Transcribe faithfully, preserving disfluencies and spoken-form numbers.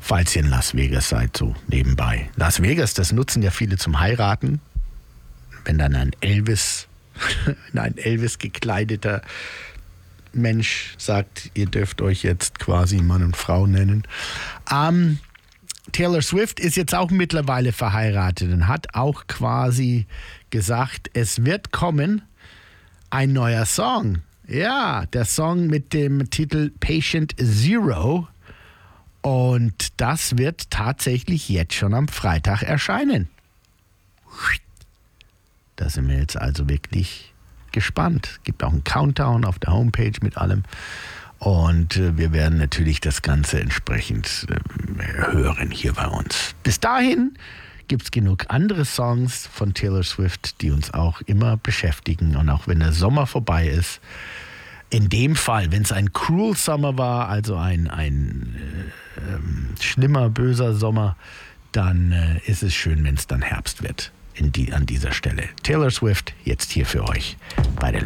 falls ihr in Las Vegas seid, so nebenbei. Las Vegas, das nutzen ja viele zum Heiraten. Wenn dann ein Elvis, ein Elvis gekleideter Mensch sagt, ihr dürft euch jetzt quasi Mann und Frau nennen. Ähm, Taylor Swift ist jetzt auch mittlerweile verheiratet und hat auch quasi gesagt, es wird kommen ein neuer Song. Ja, der Song mit dem Titel Patient Zero. Und das wird tatsächlich jetzt schon am Freitag erscheinen. Da sind wir jetzt also wirklich gespannt. Es gibt auch einen Countdown auf der Homepage mit allem. Und äh, wir werden natürlich das Ganze entsprechend äh, hören hier bei uns. Bis dahin gibt es genug andere Songs von Taylor Swift, die uns auch immer beschäftigen. Und auch wenn der Sommer vorbei ist, in dem Fall, wenn es ein Cruel Summer war, also ein, ein äh, äh, schlimmer, böser Sommer, dann äh, ist es schön, wenn es dann Herbst wird in die, an dieser Stelle. Taylor Swift jetzt hier für euch bei der